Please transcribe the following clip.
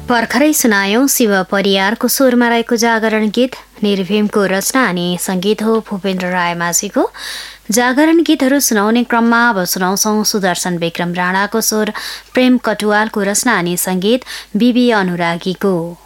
भर्खरै सुनायौं शिव परियारको स्वरमा रहेको जागरण गीत। निर्भीमको रचना अनि संगीत हो भूपेन्द्र रायमाझीको। जागरण गीतहरू सुनाउने क्रममा अब सुनाउँछौं सुदर्शन विक्रम राणाको स्वर, प्रेम कटुवालको रचना अनि संगीत, बिबी अनुरागीको।